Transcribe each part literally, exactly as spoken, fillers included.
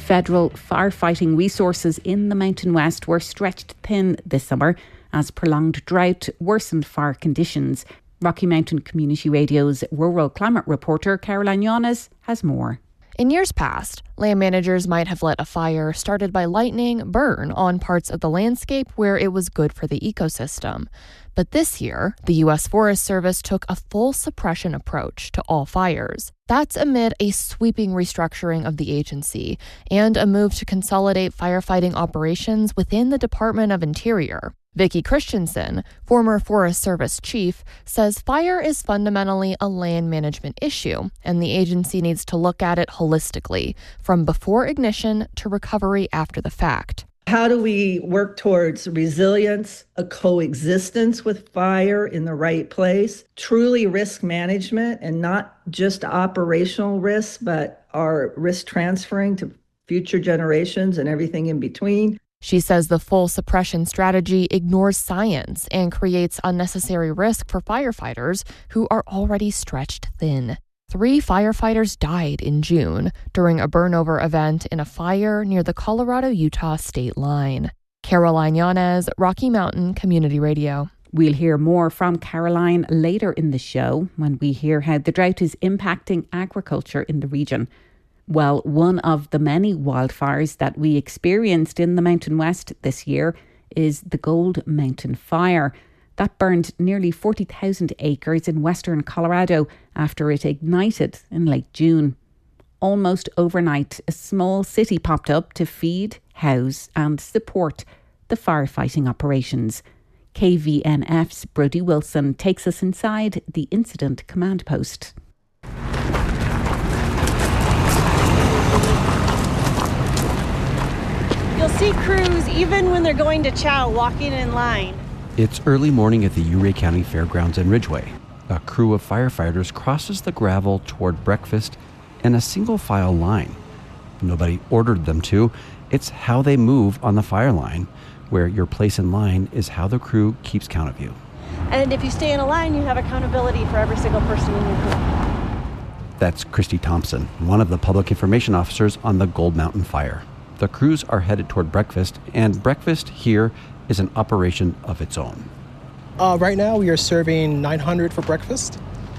Federal firefighting resources in the Mountain West were stretched thin this summer as prolonged drought worsened fire conditions. Rocky Mountain Community Radio's rural climate reporter Caroline Yanes has more. In years past, land managers might have let a fire started by lightning burn on parts of the landscape where it was good for the ecosystem. But this year, the U S Forest Service took a full suppression approach to all fires. That's amid a sweeping restructuring of the agency and a move to consolidate firefighting operations within the Department of Interior. Vicki Christensen, former Forest Service chief, says fire is fundamentally a land management issue, and the agency needs to look at it holistically, from before ignition to recovery after the fact. How do we work towards resilience, a coexistence with fire in the right place, truly risk management, and not just operational risk, but our risk transferring to future generations and everything in between? She says the full suppression strategy ignores science and creates unnecessary risk for firefighters who are already stretched thin. Three firefighters died in June during a burnover event in a fire near the Colorado-Utah state line. Caroline Yanes, Rocky Mountain Community Radio. We'll hear more from Caroline later in the show when we hear how the drought is impacting agriculture in the region. Well, one of the many wildfires that we experienced in the Mountain West this year is the Gold Mountain Fire. That burned nearly forty thousand acres in western Colorado after it ignited in late June. Almost overnight, a small city popped up to feed, house and support the firefighting operations. K V N F's Brodie Wilson takes us inside the incident command post. You'll see crews, even when they're going to chow, walking in line. It's early morning at the Ouray County Fairgrounds in Ridgway. A crew of firefighters crosses the gravel toward breakfast in a single file line. Nobody ordered them to. It's how they move on the fire line, where your place in line is how the crew keeps count of you. And if you stay in a line, you have accountability for every single person in your crew. That's Christy Thompson, one of the public information officers on the Gold Mountain Fire. The crews are headed toward breakfast, and breakfast here is an operation of its own. Uh, right now, we are serving nine hundred for breakfast.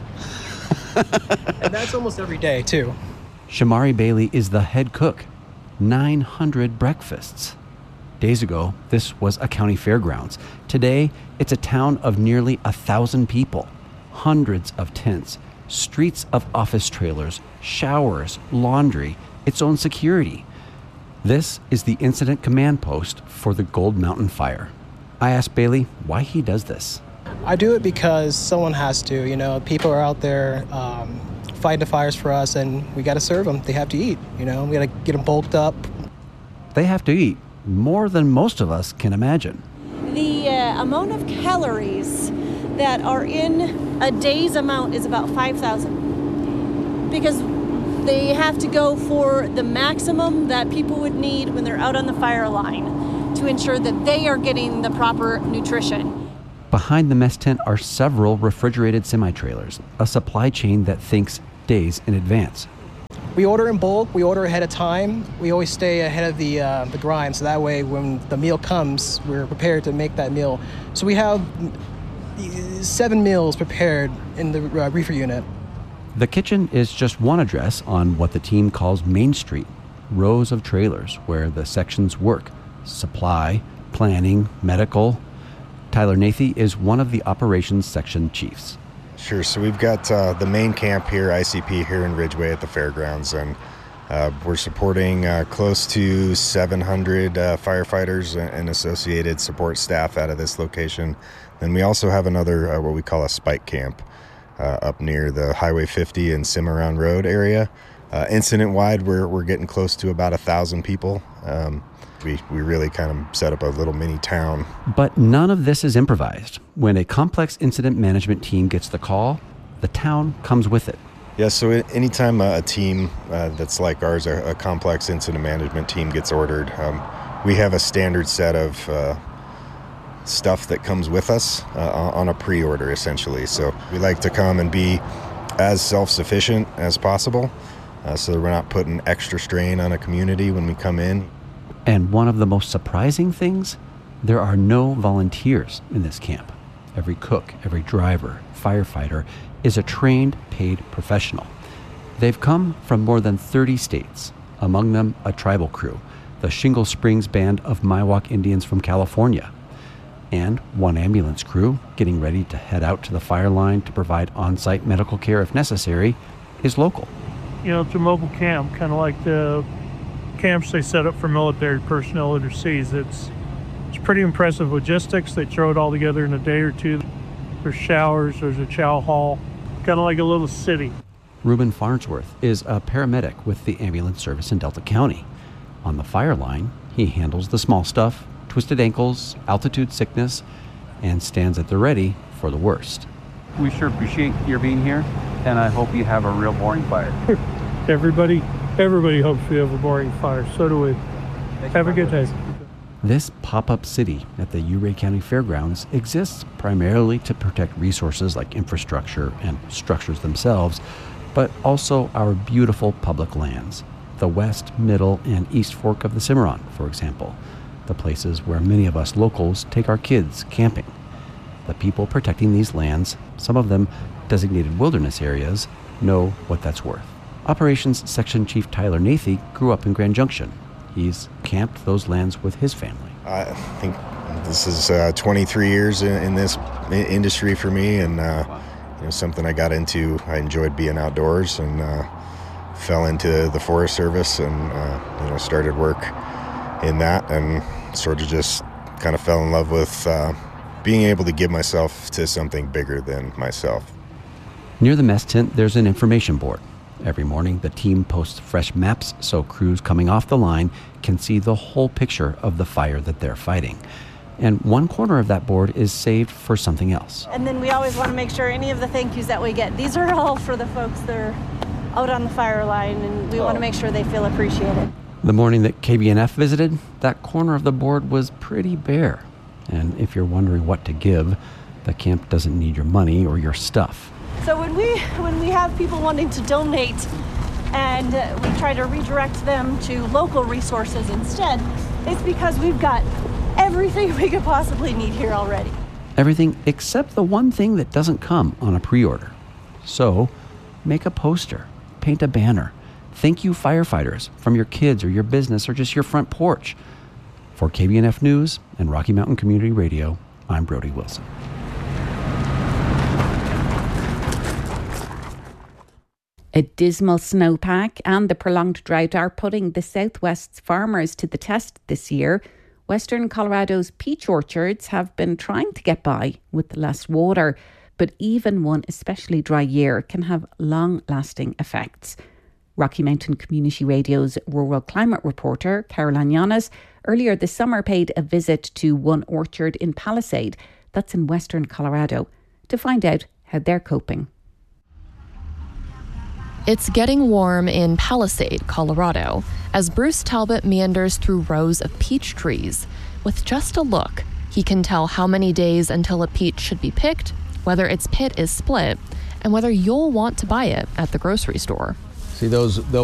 And that's almost every day, too. Shamari Bailey is the head cook. nine hundred breakfasts. Days ago, this was a county fairgrounds. Today, it's a town of nearly a thousand people. Hundreds of tents, streets of office trailers, showers, laundry, its own security. This is the incident command post for the Gold Mountain Fire. I asked Bailey why he does this. I do it because someone has to. You know, people are out there um, fighting the fires for us, and we got to serve them. They have to eat. You know, we got to get them bulked up. They have to eat more than most of us can imagine. The uh, amount of calories that are in a day's amount is about five thousand. Because they have to go for the maximum that people would need when they're out on the fire line to ensure that they are getting the proper nutrition. Behind the mess tent are several refrigerated semi-trailers, a supply chain that thinks days in advance. We order in bulk, we order ahead of time. We always stay ahead of the uh, the grind, so that way when the meal comes, we're prepared to make that meal. So we have seven meals prepared in the uh, reefer unit. The kitchen is just one address on what the team calls Main Street, rows of trailers where the sections work, supply, planning, medical. Tyler Nathy is one of the operations section chiefs. Sure, so we've got uh, the main camp here, I C P, here in Ridgway at the fairgrounds, and uh, we're supporting uh, close to seven hundred uh, firefighters and associated support staff out of this location. Then we also have another, uh, what we call a spike camp, Uh, up near the Highway fifty and Cimarron Road area. Uh, incident-wide, we're we're getting close to about a thousand people. Um, we we really kind of set up a little mini town. But none of this is improvised. When a complex incident management team gets the call, the town comes with it. Yeah, so anytime a team uh, that's like ours, a, a complex incident management team gets ordered, um, we have a standard set of uh, stuff that comes with us uh, on a pre-order, essentially. So we like to come and be as self-sufficient as possible. uh, so that we're not putting extra strain on a community when we come in. And one of the most surprising things, there are no volunteers in this camp. Every cook, every driver, firefighter is a trained, paid professional. They've come from more than thirty states, among them a tribal crew, the Shingle Springs Band of Miwok Indians from California, and one ambulance crew getting ready to head out to the fire line to provide on-site medical care if necessary is local. You know, it's a mobile camp, kind of like the camps they set up for military personnel overseas. It's it's pretty impressive logistics. They throw it all together in a day or two. There's showers, there's a chow hall, kind of like a little city. Reuben Farnsworth is a paramedic with the ambulance service in Delta County. On the fire line, he handles the small stuff, twisted ankles, altitude sickness, and stands at the ready for the worst. We sure appreciate your being here, and I hope you have a real boring fire. Everybody, everybody hopes we have a boring fire. So do we. Have a good day. This pop-up city at the Ouray County Fairgrounds exists primarily to protect resources like infrastructure and structures themselves, but also our beautiful public lands, the west, middle, and east fork of the Cimarron, for example, the places where many of us locals take our kids camping. The people protecting these lands, some of them designated wilderness areas, know what that's worth. Operations Section Chief Tyler Nathy grew up in Grand Junction. He's camped those lands with his family. I think this is uh, twenty-three years in, in this industry for me, and uh, you know, something I got into. I enjoyed being outdoors, and uh, fell into the Forest Service, and uh, you know, started work in that, and sort of just kind of fell in love with uh, being able to give myself to something bigger than myself. Near the mess tent, there's an information board. Every morning, the team posts fresh maps so crews coming off the line can see the whole picture of the fire that they're fighting. And one corner of that board is saved for something else. And then we always want to make sure any of the thank yous that we get, these are all for the folks that are out on the fire line, and we oh. want to make sure they feel appreciated. The morning that K B N F visited, that corner of the board was pretty bare. And if you're wondering what to give, the camp doesn't need your money or your stuff. So when we when we have people wanting to donate and we try to redirect them to local resources instead, it's because we've got everything we could possibly need here already. Everything except the one thing that doesn't come on a pre-order. So make a poster, paint a banner. Thank you, firefighters, from your kids or your business or just your front porch. For K B N F News and Rocky Mountain Community Radio, I'm Brody Wilson. A dismal snowpack and the prolonged drought are putting the Southwest's farmers to the test this year. Western Colorado's peach orchards have been trying to get by with less water, but even one especially dry year can have long-lasting effects. Rocky Mountain Community Radio's rural climate reporter, Caroline Llanes, earlier this summer paid a visit to one orchard in Palisade, that's in Western Colorado, to find out how they're coping. It's getting warm in Palisade, Colorado, as Bruce Talbot meanders through rows of peach trees. With just a look, he can tell how many days until a peach should be picked, whether its pit is split, and whether you'll want to buy it at the grocery store. See those, they'll